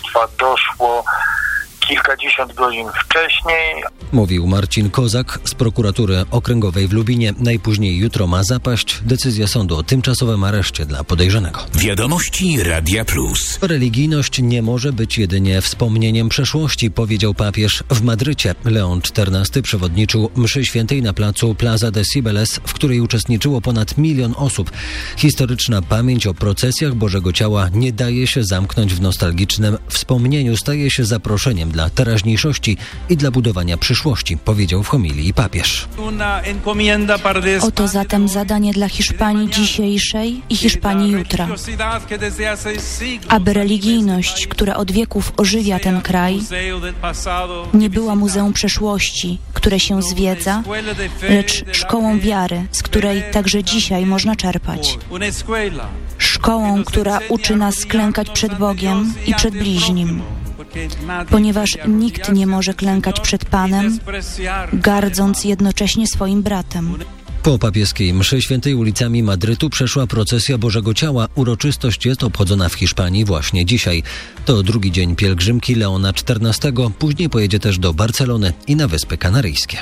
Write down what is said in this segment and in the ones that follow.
zabójstwa doszło kilkadziesiąt godzin wcześniej. Mówił Marcin Kozak z prokuratury okręgowej w Lubinie. Najpóźniej jutro ma zapaść decyzja sądu o tymczasowym areszcie dla podejrzanego. Wiadomości Radia Plus. Religijność nie może być jedynie wspomnieniem przeszłości, powiedział papież w Madrycie. Leon XIV przewodniczył mszy świętej na placu Plaza de Cibeles, w której uczestniczyło ponad 1 milion osób. Historyczna pamięć o procesjach Bożego Ciała nie daje się zamknąć w nostalgicznym wspomnieniu, staje się zaproszeniem dla teraźniejszości i dla budowania przyszłości, powiedział w homilii papież. Oto zatem zadanie dla Hiszpanii dzisiejszej i Hiszpanii jutra. Aby religijność, która od wieków ożywia ten kraj, nie była muzeum przeszłości, które się zwiedza, lecz szkołą wiary, z której także dzisiaj można czerpać. Szkołą, która uczy nas klękać przed Bogiem i przed bliźnim. Ponieważ nikt nie może klękać przed Panem, gardząc jednocześnie swoim bratem. Po papieskiej mszy świętej ulicami Madrytu przeszła procesja Bożego Ciała. Uroczystość jest obchodzona w Hiszpanii właśnie dzisiaj. To drugi dzień pielgrzymki Leona XIV. Później pojedzie też do Barcelony i na Wyspy Kanaryjskie.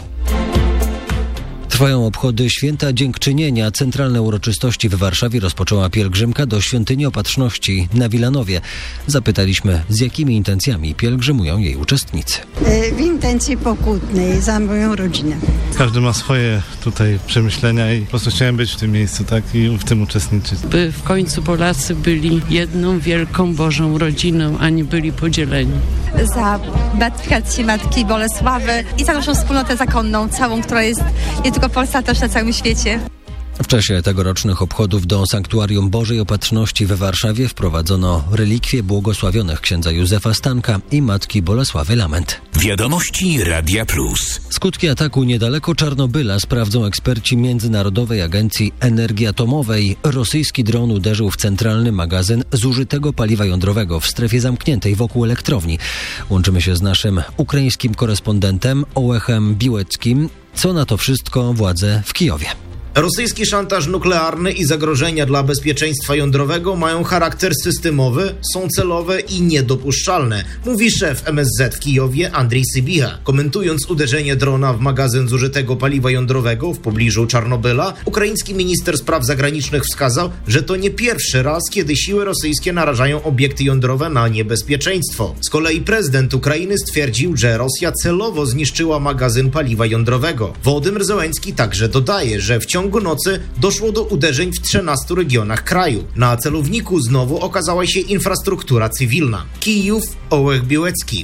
Trwają obchody Święta Dziękczynienia. Centralne uroczystości w Warszawie rozpoczęła pielgrzymka do Świątyni Opatrzności na Wilanowie. Zapytaliśmy, z jakimi intencjami pielgrzymują jej uczestnicy. W intencji pokutnej za moją rodzinę. Każdy ma swoje tutaj przemyślenia i po prostu chciałem być w tym miejscu, tak, i w tym uczestniczyć. By w końcu Polacy byli jedną wielką Bożą rodziną, a nie byli podzieleni. Za beatyfikację Matki Bolesławy i za naszą wspólnotę zakonną, całą, która jest nie tylko w Polsce, ale też na całym świecie. W czasie tegorocznych obchodów do Sanktuarium Bożej Opatrzności w Warszawie wprowadzono relikwie błogosławionych księdza Józefa Stanka i Matki Bolesławy Lament. Wiadomości Radia Plus. Skutki ataku niedaleko Czarnobyla sprawdzą eksperci Międzynarodowej Agencji Energii Atomowej. Rosyjski dron uderzył w centralny magazyn zużytego paliwa jądrowego w strefie zamkniętej wokół elektrowni. Łączymy się z naszym ukraińskim korespondentem Ołechem Biłeckim. Co na to wszystko władze w Kijowie? Rosyjski szantaż nuklearny i zagrożenia dla bezpieczeństwa jądrowego mają charakter systemowy, są celowe i niedopuszczalne, mówi szef MSZ w Kijowie Andrzej Sybiha. Komentując uderzenie drona w magazyn zużytego paliwa jądrowego w pobliżu Czarnobyla, ukraiński minister spraw zagranicznych wskazał, że to nie pierwszy raz, kiedy siły rosyjskie narażają obiekty jądrowe na niebezpieczeństwo. Z kolei prezydent Ukrainy stwierdził, że Rosja celowo zniszczyła magazyn paliwa jądrowego. Wołodymyr Zełenski także dodaje, że w ciągu nocy doszło do uderzeń w 13 regionach kraju. Na celowniku znowu okazała się infrastruktura cywilna. Kijów, Ołech Biłecki.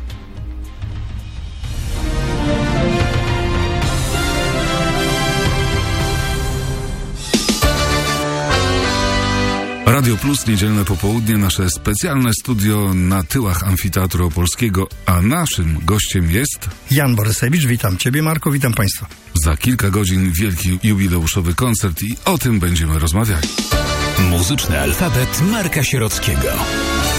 Radio Plus, niedzielne popołudnie, nasze specjalne studio na tyłach Amfiteatru Opolskiego, a naszym gościem jest... Jan Borysewicz, witam Ciebie, Marko, witam Państwa. Za kilka godzin wielki jubileuszowy koncert i o tym będziemy rozmawiali. Muzyczny alfabet Marka Sierockiego.